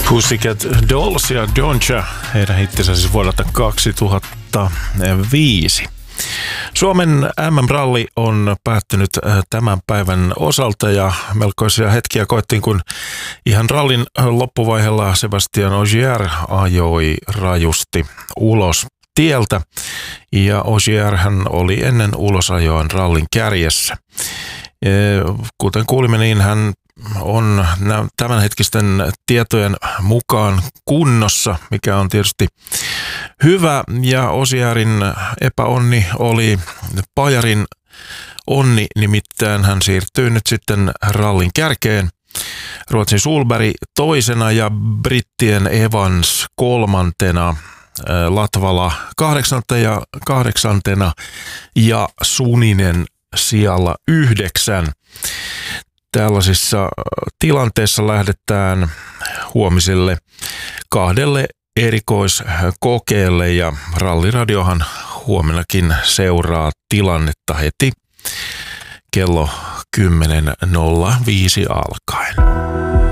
Pussycat Dolls ja Doncha, heidän hittinsä siis vuodelta 2005. Suomen MM-ralli on päättynyt tämän päivän osalta ja melkoisia hetkiä koettiin, kun ihan rallin loppuvaiheella Sébastien Ogier ajoi rajusti ulos tieltä ja Ogier hän oli ennen ulosajoaan rallin kärjessä. Kuten kuulimme, niin hän on tämänhetkisten tietojen mukaan kunnossa, mikä on tietysti hyvä, ja Ogierin epäonni oli Pajarin onni, nimittäin hän siirtyy nyt sitten rallin kärkeen. Ruotsin Sulberg toisena ja brittien Evans kolmantena, Latvala kahdeksantena ja Suninen sijalla 9. Tällaisissa tilanteissa lähdetään huomiselle 2 erikoiskokeelle ja Ralliradiohan huomennakin seuraa tilannetta heti kello 10.05 alkaen.